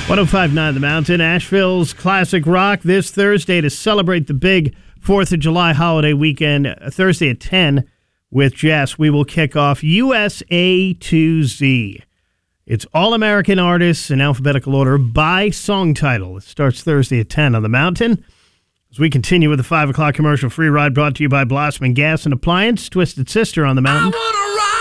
105.9 The Mountain, Asheville's classic rock this Thursday to celebrate the big 4th of July holiday weekend, Thursday at 10 with Jess. We will kick off USA to Z. It's all-American artists in alphabetical order by song title. It starts Thursday at 10 on The Mountain. As we continue with the 5 o'clock commercial free ride brought to you by Blossman Gas and Appliance, Twisted Sister on The Mountain.